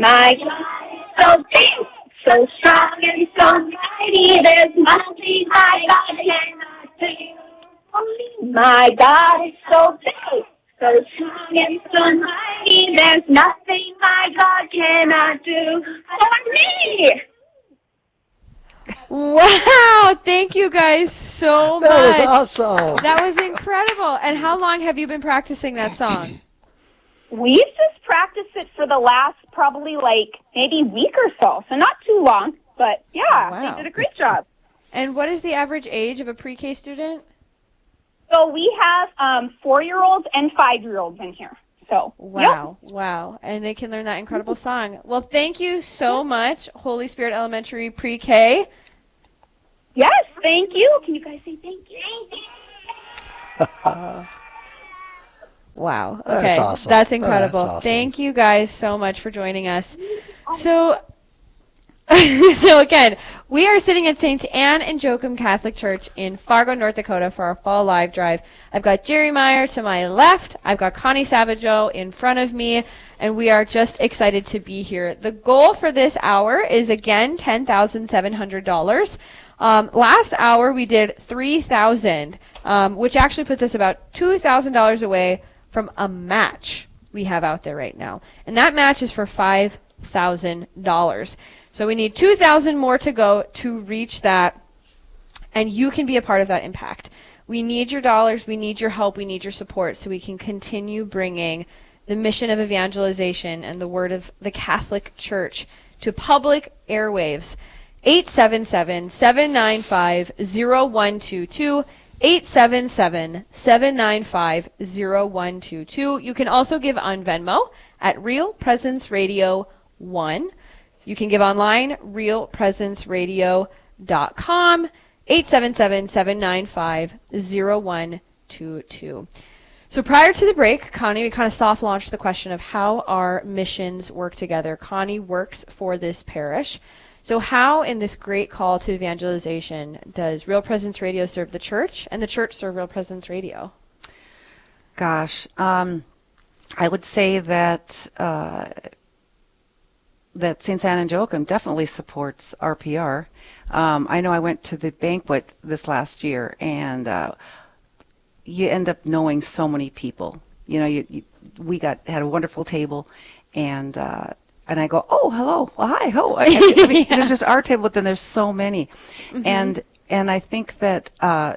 My God is so big, so strong and so mighty. There's nothing my God cannot do. My God is so big, so strong and so mighty. There's nothing my God cannot do for me. Wow, thank you guys so much. That was awesome. That was incredible. And how long have you been practicing that song? We've just practiced it for the last probably maybe week or so. So not too long, but yeah, Wow. They did a great job. And what is the average age of a pre-K student? So we have 4-year-olds and 5-year-olds in here. So wow, wow. And they can learn that incredible song. Well, thank you so much, Holy Spirit Elementary Pre-K. Yes, thank you. Can you guys say thank you? Wow. Okay. That's awesome. That's incredible. That's awesome. Thank you guys so much for joining us. So again, we are sitting at St. Anne and Joachim Catholic Church in Fargo, North Dakota for our fall live drive. I've got Jerry Meyer to my left. I've got Connie Savageau in front of me, and we are just excited to be here. The goal for this hour is, again, $10,700. Last hour we did $3,000, which actually puts us about $2,000 away from a match we have out there right now. And that match is for $5,000. So we need 2,000 more to go to reach that, and you can be a part of that impact. We need your dollars, we need your help, we need your support so we can continue bringing the mission of evangelization and the word of the Catholic Church to public airwaves. 877-795-0122, 877-795-0122. You can also give on Venmo at Real Presence Radio 1. You can give online, realpresenceradio.com, 877-795-0122. So prior to the break, Connie, we kind of soft launched the question of how our missions work together. Connie works for this parish. So how, in this great call to evangelization, does Real Presence Radio serve the church and the church serve Real Presence Radio? Gosh, I would say that that St. Anne and Joachim definitely supports RPR. I know I went to the banquet this last year, and you end up knowing so many people. You know, we had a wonderful table, and I go, oh, hello, well, hi, ho. I mean, Yeah. There's just our table, but then there's so many, and I think that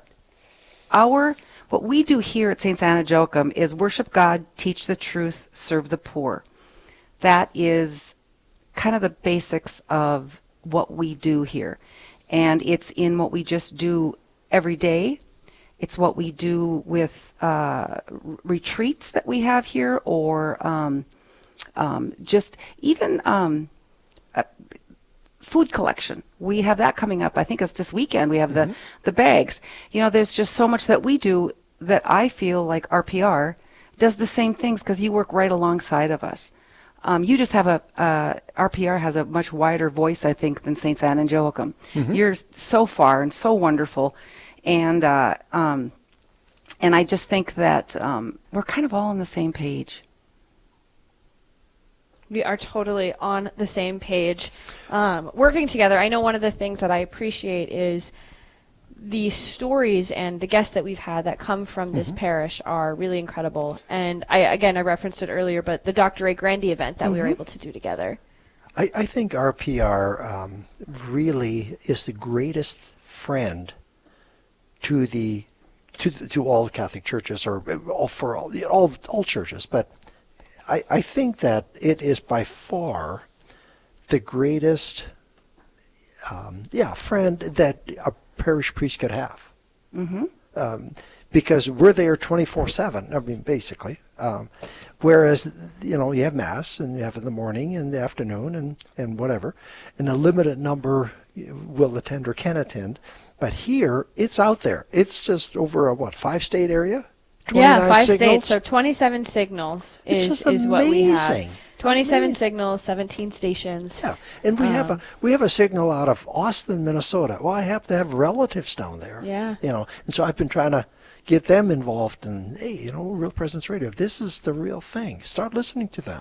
what we do here at St. Anne and Joachim is worship God, teach the truth, serve the poor. That is kind of the basics of what we do here. And it's in what we just do every day. It's what we do with retreats that we have here, or just even food collection. We have that coming up. I think it's this weekend. We have the bags. You know, there's just so much that we do that I feel like RPR does the same things because you work right alongside of us. You just have RPR has a much wider voice, I think, than St. Anne and Joachim. You're so far and so wonderful. And I just think that we're kind of all on the same page. We are totally on the same page, working together. I know one of the things that I appreciate is the stories and the guests that we've had that come from this parish are really incredible. And I referenced it earlier, but the Dr. Ray Grandy event that we were able to do together. I think RPR really is the greatest friend to all Catholic churches, or for all churches. But I think that it is by far the greatest friend that a parish priest could have. Because we're there 24/7. I mean, basically. Whereas, you have Mass, and you have in the morning and the afternoon and whatever, and a limited number will attend or can attend. But here, it's out there. It's just over a 5-state area? 5 signals? states, so 27 signals is what we have. 27 signals, 17 stations. Yeah, and we have a signal out of Austin, Minnesota. Well, I happen to have relatives down there. Yeah. And so I've been trying to get them involved in, Real Presence Radio. This is the real thing. Start listening to them.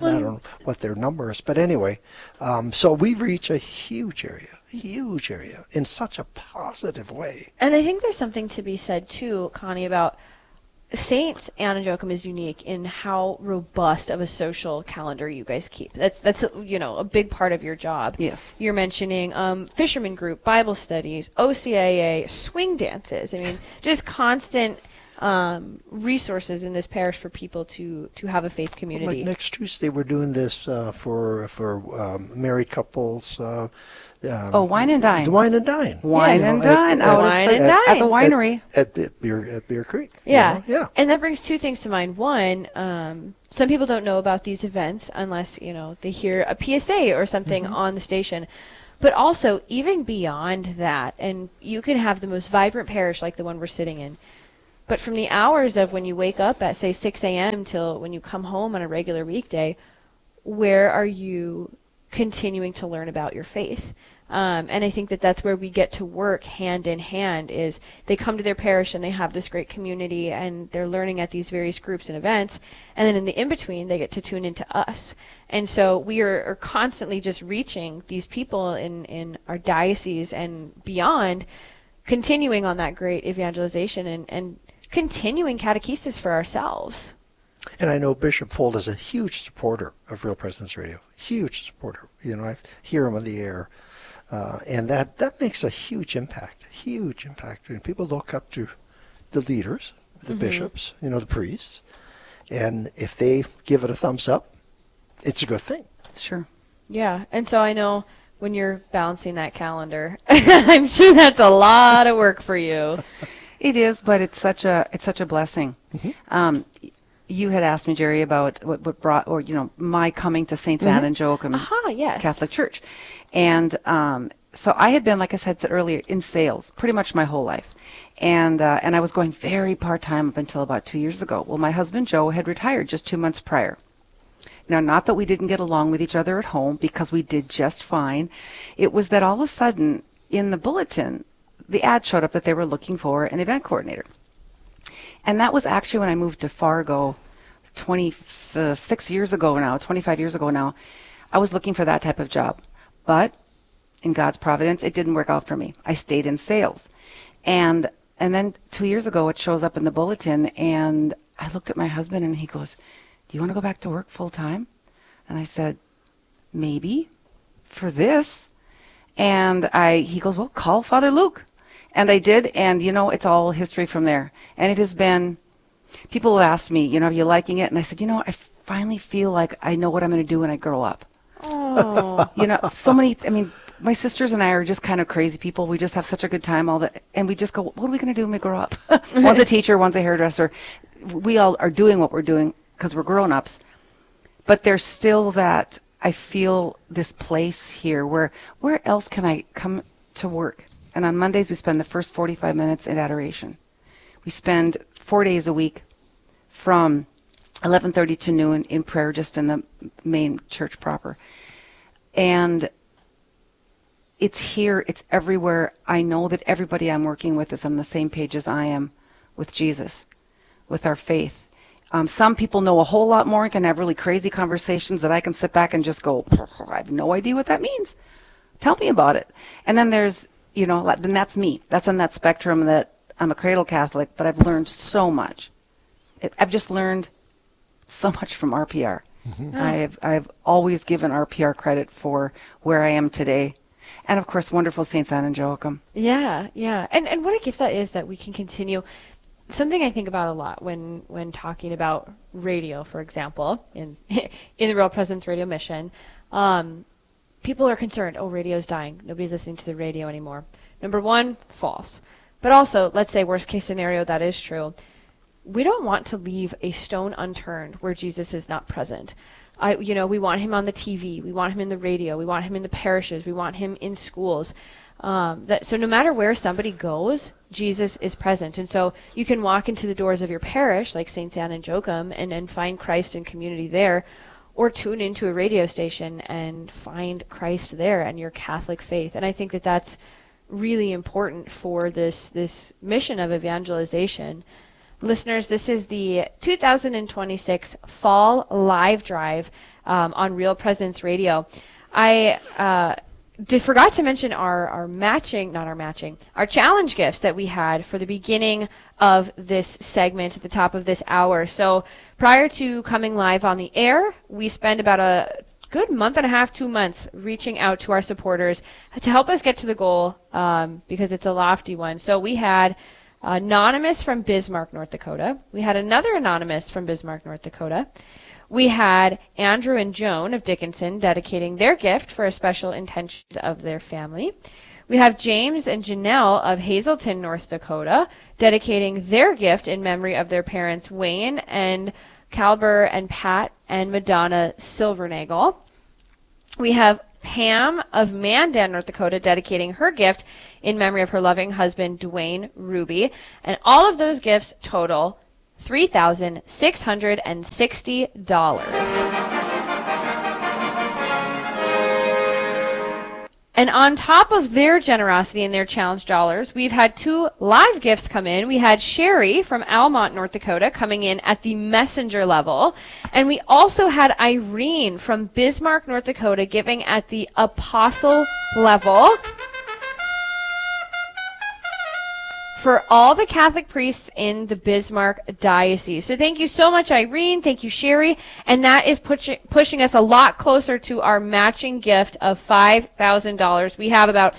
And I don't know what their number is, but anyway, so we reach a huge area in such a positive way. And I think there's something to be said too, Connie, about Saint Anna Joachim is unique in how robust of a social calendar you guys keep. That's a big part of your job. Yes. You're mentioning fisherman group, Bible studies, OCAA, swing dances. I mean, just constant resources in this parish for people to have a faith community. Like next Tuesday, we're doing this for married couples. Wine and dine. Wine and dine. Wine and dine. At the winery. At Beer Creek. Yeah. Yeah. And that brings two things to mind. One, some people don't know about these events unless, they hear a PSA or something on the station. But also, even beyond that, and you can have the most vibrant parish like the one we're sitting in, but from the hours of when you wake up at, say, 6 a.m. till when you come home on a regular weekday, where are you continuing to learn about your faith? And I think that's where we get to work hand in hand, is they come to their parish and they have this great community and they're learning at these various groups and events. And then in the in-between, they get to tune into us. And so we are constantly just reaching these people in our diocese and beyond, continuing on that great evangelization and continuing catechesis for ourselves. And I know Bishop Fold is a huge supporter of Real Presence Radio. Huge supporter. I hear him on the air. And that makes a huge impact. Huge impact. And people look up to the leaders, the bishops, the priests. And if they give it a thumbs up, it's a good thing. Sure. Yeah. And so I know when you're balancing that calendar, I'm sure that's a lot of work for you. It is, but it's such a blessing. You had asked me, Jerry, about what brought, or my coming to Saint Anna and Joachim Yes. Catholic Church, and so I had been, like I said earlier, in sales pretty much my whole life, and I was going very part-time up until about 2 years ago. Well, my husband Joe had retired just 2 months prior. Now, not that we didn't get along with each other at home, because we did just fine. It was that all of a sudden in the bulletin, the ad showed up that they were looking for an event coordinator. And that was actually when I moved to Fargo 26 years ago now, 25 years ago now. I was looking for that type of job. But in God's providence, it didn't work out for me. I stayed in sales. And then 2 years ago, it shows up in the bulletin, and I looked at my husband, and he goes, "Do you want to go back to work full time?" And I said, "Maybe, for this." And he goes, "Well, call Father Luke." And I did, and it's all history from there. And it has been, people have asked me, are you liking it? And I said, I finally feel like I know what I'm going to do when I grow up. Oh. So many, my sisters and I are just kind of crazy people. We just have such a good time, and we just go, what are we going to do when we grow up? One's a teacher, one's a hairdresser. We all are doing what we're doing because we're grown-ups. But there's still that, I feel this place here where else can I come to work? And on Mondays, we spend the first 45 minutes in adoration. We spend 4 days a week from 11:30 to noon in prayer, just in the main church proper. And it's here, it's everywhere. I know that everybody I'm working with is on the same page as I am with Jesus, with our faith. Some people know a whole lot more and can have really crazy conversations that I can sit back and just go, I have no idea what that means. Tell me about it. And then there's, then that's me. That's on that spectrum that I'm a cradle Catholic, but I've learned so much. I've just learned so much from RPR. I've always given RPR credit for where I am today. And, of course, wonderful St. Anna and Joachim. Yeah. And what a gift that is, that we can continue. Something I think about a lot when talking about radio, for example, in the Real Presence Radio mission, people are concerned, radio's dying. Nobody's listening to the radio anymore. Number one, false. But also, let's say worst case scenario, that is true. We don't want to leave a stone unturned where Jesus is not present. We want him on the TV. We want him in the radio. We want him in the parishes. We want him in schools. So no matter where somebody goes, Jesus is present. And so you can walk into the doors of your parish, like St. Anna and Joachim, and find Christ and community there, or tune into a radio station and find Christ there and your Catholic faith. And I think that that's really important for this mission of evangelization. Listeners, this is the 2026 Fall Live Drive. on Real Presence Radio. I forgot to mention our challenge gifts that we had for the beginning of this segment at the top of this hour. So prior to coming live on the air, we spent about a good month and a half, 2 months, reaching out to our supporters to help us get to the goal, because it's a lofty one. So we had Anonymous from Bismarck, North Dakota. We had another Anonymous from Bismarck, North Dakota. We had Andrew and Joan of Dickinson dedicating their gift for a special intention of their family. We have James and Janelle of Hazelton, North Dakota, dedicating their gift in memory of their parents, Wayne and Calber and Pat and Madonna Silvernagle. We have Pam of Mandan, North Dakota, dedicating her gift in memory of her loving husband, Dwayne Ruby. And all of those gifts total $3,660. And on top of their generosity and their challenge dollars, we've had 2 live gifts come in. We had Sherry from Almont, North Dakota, coming in at the messenger level. And we also had Irene from Bismarck, North Dakota, giving at the apostle level. For all the Catholic priests in the Bismarck Diocese. So thank you so much, Irene. Thank you, Sherry. And that is pushing us a lot closer to our matching gift of $5,000. We have about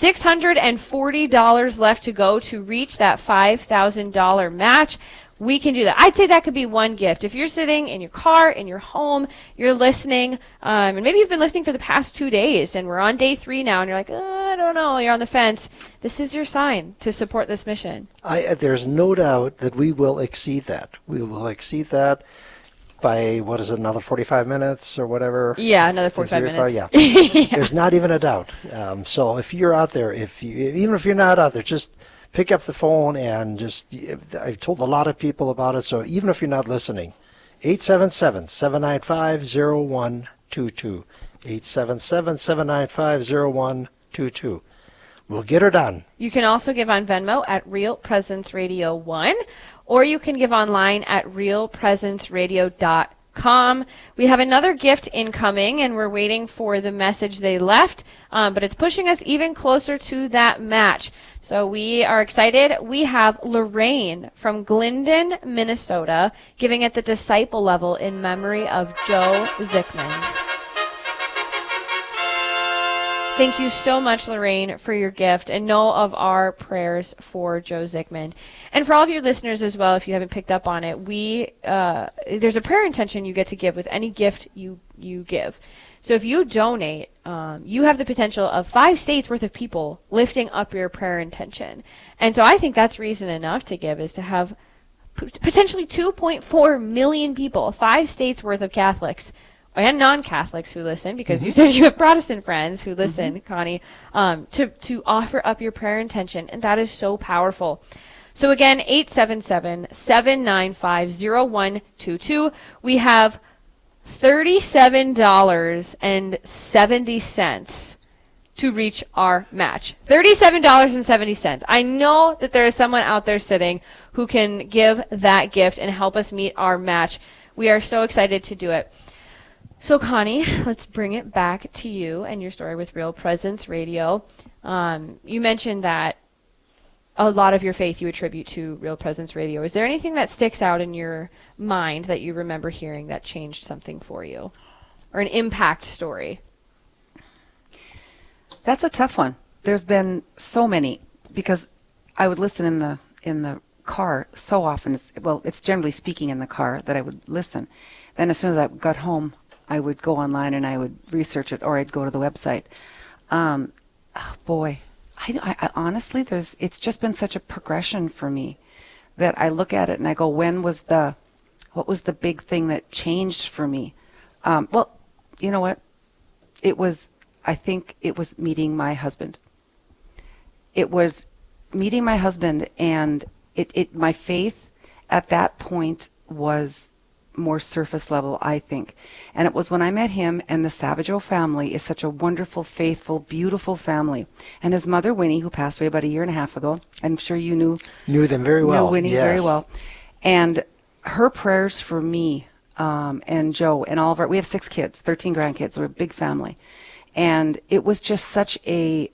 $640 left to go to reach that $5,000 match. We can do that. I'd say that could be one gift. If you're sitting in your car, in your home, you're listening, and maybe you've been listening for the past 2 days, and we're on day 3 now, and you're like, I don't know, you're on the fence. This is your sign to support this mission. There's no doubt that we will exceed that. We will exceed that by, another 45 minutes or whatever? Yeah, another 45 minutes. Yeah. There's not even a doubt. So if you're out there, even if you're not out there, just pick up the phone and I've told a lot of people about it, so even if you're not listening, 877-795-0122. 877-795-0122. We'll get her done. You can also give on Venmo at Real Presence Radio 1, or you can give online at realpresenceradio.com. We have another gift incoming, and we're waiting for the message they left, but it's pushing us even closer to that match. So we are excited. We have Lorraine from Glendon, Minnesota, giving at the disciple level in memory of Joe Zickman. Thank you so much, Lorraine, for your gift, and know of our prayers for Joe Zickman. And for all of your listeners as well, if you haven't picked up on it, there's a prayer intention you get to give with any gift you give. So if you donate, you have the potential of 5 states worth of people lifting up your prayer intention. And so I think that's reason enough to give, is to have potentially 2.4 million people, 5 states worth of Catholics and non-Catholics who listen, because you said you have Protestant friends who listen, Connie, to offer up your prayer intention. And that is so powerful. So again, 877-795-0122. We have $37.70 to reach our match. $37.70. I know that there is someone out there sitting who can give that gift and help us meet our match. We are so excited to do it. So Connie, let's bring it back to you and your story with Real Presence Radio. You mentioned that a lot of your faith you attribute to Real Presence Radio. Is there anything that sticks out in your mind that you remember hearing that changed something for you? Or an impact story? That's a tough one. There's been so many, because I would listen in the car so often. It's generally speaking in the car that I would listen. Then as soon as I got home, I would go online and I would research it, or I'd go to the website. I honestly, it's just been such a progression for me that I look at it and I go, what was the big thing that changed for me? Well, you know what? I think it was meeting my husband. It was meeting my husband, and my faith at that point was more surface level, I think. And it was when I met him, and the Savageau family is such a wonderful, faithful, beautiful family. And his mother, Winnie, who passed away about a year and a half ago, I'm sure you knew them very well. Knew Winnie very well. And her prayers for me, and Joe and all of we have 6 kids, 13 grandkids. We're a big family. And it was just such a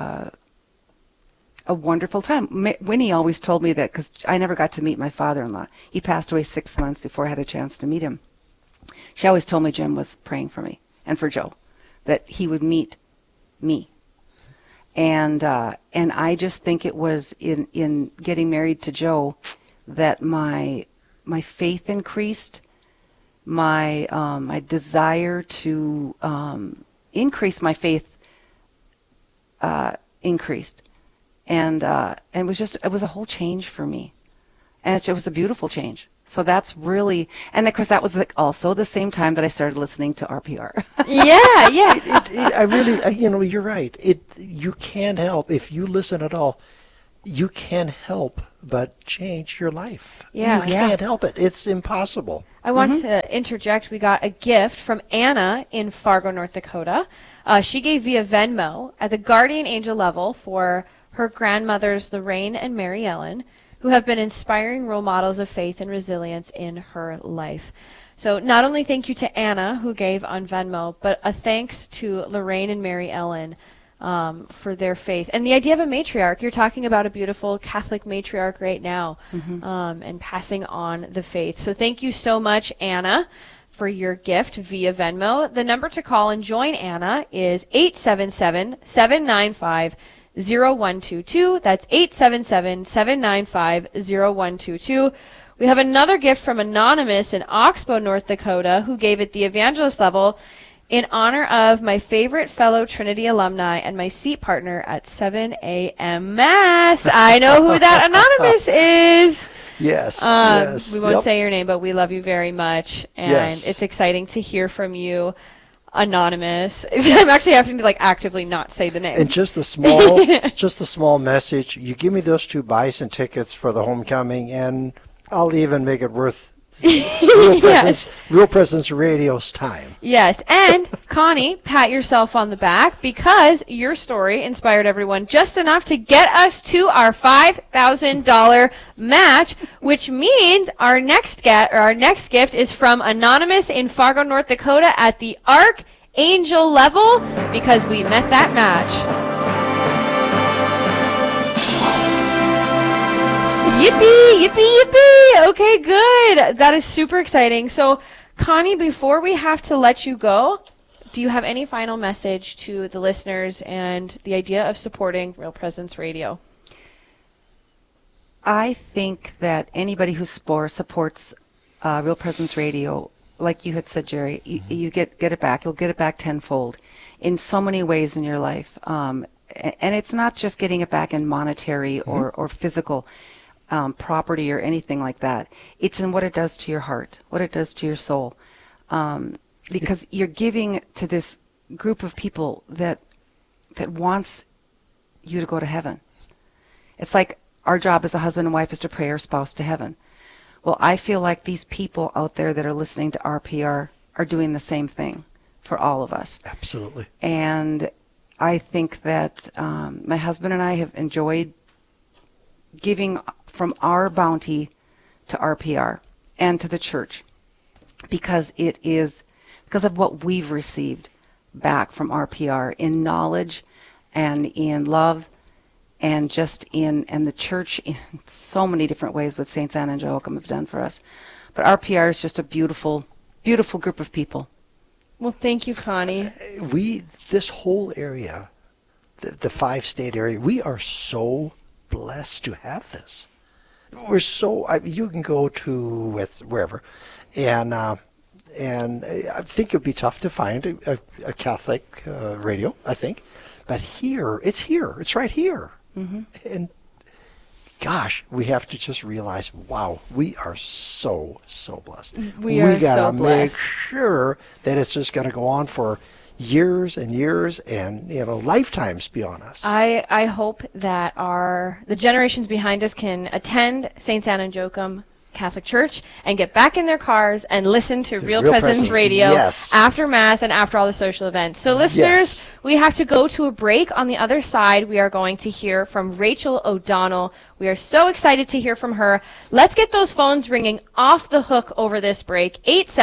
wonderful time. Winnie always told me that, because I never got to meet my father-in-law. He passed away 6 months before I had a chance to meet him. She always told me Jim was praying for me and for Joe, that he would meet me. And I just think it was in getting married to Joe that my faith increased, my desire to increase my faith increased, and it was a whole change for me, and it was a beautiful change. So that's really, and of course that was also the same time that I started listening to RPR. Yeah. I really, you're right. You can't help, if you listen at all, you can't help but change your life. Yeah. You can't help it. It's impossible. I want to interject. We got a gift from Anna in Fargo, North Dakota. She gave via Venmo at the guardian angel level for her grandmothers Lorraine and Mary Ellen, who have been inspiring role models of faith and resilience in her life. So not only thank you to Anna, who gave on Venmo, but a thanks to Lorraine and Mary Ellen for their faith. And the idea of a matriarch, you're talking about a beautiful Catholic matriarch right now, and passing on the faith. So thank you so much, Anna, for your gift via Venmo. The number to call and join Anna is 877-795-0122. That's 877-795-0122. We have another gift from Anonymous in Oxbow, North Dakota, who gave at the evangelist level in honor of my favorite fellow Trinity alumni and my seat partner at 7 a.m. Mass. I know who that Anonymous is. Yes, yes. We won't say your name, but we love you very much. And it's exciting to hear from you, Anonymous. I'm actually having to actively not say the name. And just a small message. You give me those 2 bison tickets for the homecoming, and I'll even make it worth Real Presence Radio's time. Yes, and Connie, pat yourself on the back, because your story inspired everyone just enough to get us to our $5,000 match, which means our next gift is from Anonymous in Fargo, North Dakota at the Archangel level, because we met that match. Yippee, yippee, yippee. Okay, good. That is super exciting. So, Connie, before we have to let you go, do you have any final message to the listeners and the idea of supporting Real Presence Radio? I think that anybody who supports Real Presence Radio, like you had said, Jerry, you get it back. You'll get it back tenfold in so many ways in your life. And it's not just getting it back in monetary or physical property or anything like that. It's in what it does to your heart, what it does to your soul. Because you're giving to this group of people that wants you to go to heaven. It's like our job as a husband and wife is to pray our spouse to heaven. Well, I feel like these people out there that are listening to RPR are doing the same thing for all of us. Absolutely. And I think that my husband and I have enjoyed giving from our bounty to RPR and to the church, because of what we've received back from RPR in knowledge and in love, and the church in so many different ways, what Saints Anne and Joachim have done for us. But RPR is just a beautiful, beautiful group of people. Well, thank you, Connie. This whole area, the 5-state area, we are so blessed to have this. We're so, you can go to wherever, and I think it would be tough to find a Catholic radio, I think. But it's right here. And gosh, we have to just realize, wow, we are so blessed. We gotta make sure that it's just going to go on for years and years and lifetimes beyond us. I hope that the generations behind us can attend Saints Anne and Joachim Catholic Church and get back in their cars and listen to Real Real Presence Presence, Radio yes. after Mass and after all the social events. So listeners, Yes. we have to go to a break. On the other side, we are going to hear from Rachel O'Donnell. We are so excited to hear from her. Let's get those phones ringing off the hook over this break.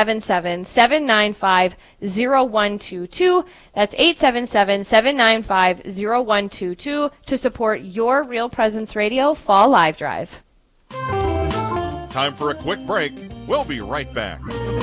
877-795-0122. That's 877-795-0122 to support your Real Presence Radio Fall Live Drive. Time for a quick break. We'll be right back.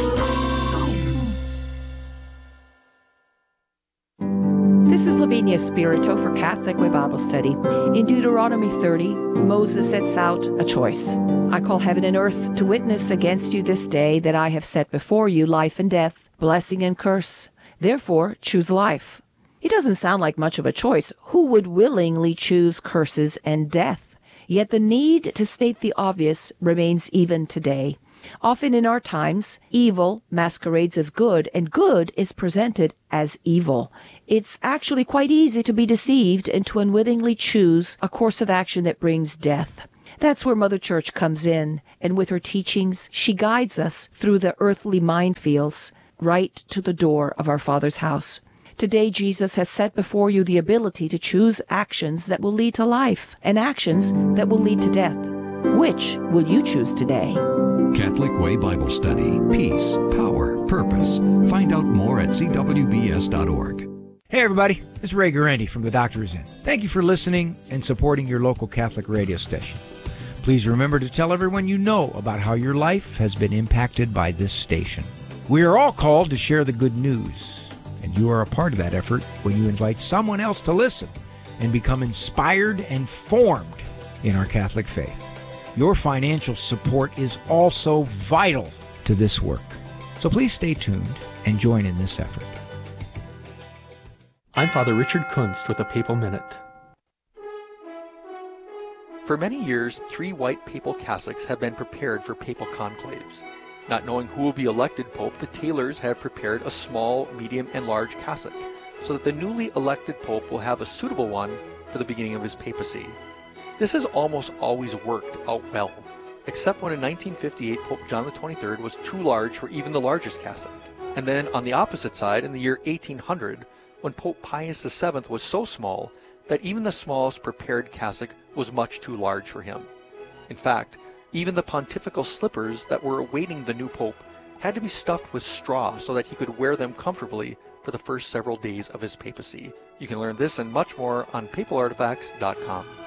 This is Lavinia Spirito for Catholic Way Bible Study. In Deuteronomy 30, Moses sets out a choice. I call heaven and earth to witness against you this day that I have set before you life and death, blessing and curse. Therefore, choose life. It doesn't sound like much of a choice. Who would willingly choose curses and death? Yet the need to state the obvious remains even today. Often in our times, evil masquerades as good, and good is presented as evil. It's actually quite easy to be deceived and to unwittingly choose a course of action that brings death. That's where Mother Church comes in, and with her teachings, she guides us through the earthly minefields right to the door of our Father's house. Today, Jesus has set before you the ability to choose actions that will lead to life and actions that will lead to death. Which will you choose today? Catholic Way Bible Study. Peace, power, purpose. Find out more at cwbs.org. Hey everybody, this is Ray Guarendi from The Doctor Is In. Thank you for listening and supporting your local Catholic radio station. Please remember to tell everyone you know about how your life has been impacted by this station. We are all called to share the good news, and you are a part of that effort when you invite someone else to listen and become inspired and formed in our Catholic faith. Your financial support is also vital to this work. So please stay tuned and join in this effort. I'm Father Richard Kunst with a Papal Minute. For many years, 3 white papal cassocks have been prepared for papal conclaves. Not knowing who will be elected pope, the tailors have prepared a small, medium, and large cassock, so that the newly elected pope will have a suitable one for the beginning of his papacy. This has almost always worked out well, except when in 1958 Pope John XXIII was too large for even the largest cassock. And then on the opposite side, in the year 1800, when Pope Pius VII was so small that even the smallest prepared cassock was much too large for him. In fact, even the pontifical slippers that were awaiting the new pope had to be stuffed with straw so that he could wear them comfortably for the first several days of his papacy. You can learn this and much more on papalartifacts.com.